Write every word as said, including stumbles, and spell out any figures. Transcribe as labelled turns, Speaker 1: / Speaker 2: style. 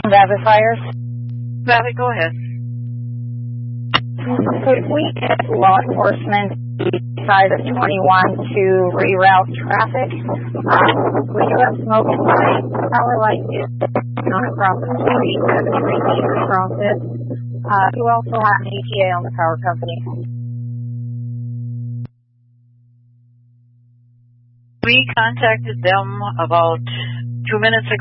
Speaker 1: Valley Fires.
Speaker 2: Valley, go ahead.
Speaker 1: Could we get law enforcement side of twenty-one to reroute traffic? Um, we do have smoke and light. Power light is not across the street, has three feet across it. Uh, you also have an E T A on the power company.
Speaker 2: We contacted them about two minutes ago.